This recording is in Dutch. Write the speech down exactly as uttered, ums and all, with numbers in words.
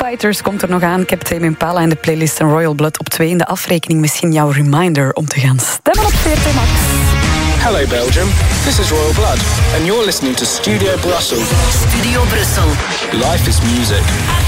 Fighters komt er nog aan. Ik heb Tame Impala in de playlist en Royal Blood op twee in de afrekening. Misschien jouw reminder om te gaan stemmen op V R T Max. Hello Belgium, this is Royal Blood and you're listening to Studio Brussels. Studio Brussel. Life is music.